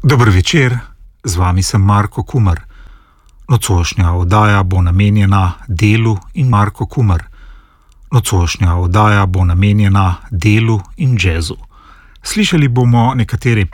Dober večer, z vami sem Marko Kumer. Nocojšnja oddaja bo namenjena delu in Marko Kumer. Nocojšnja oddaja bo namenjena delu in džezu. Slišali bomo nekatere